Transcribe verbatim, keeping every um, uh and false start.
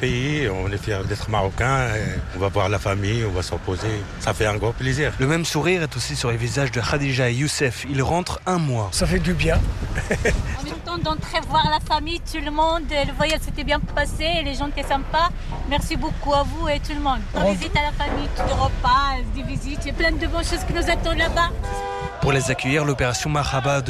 pays, on est fiers d'être marocains, on va voir la famille, on va se reposer. Ça fait un gros plaisir. Le même sourire est aussi sur les visages de Khadija et Youssef. Ils rentrent un mois. Ça fait du bien. On est content d'entrer voir la famille, tout le monde. Le voyage s'était bien passé, les gens étaient sympas. Merci beaucoup à vous et tout le monde. On visite à la famille, tout le repas, des visites. Il y a plein de bonnes choses qui nous attendent là-bas. Pour les accueillir, l'opération Marhaba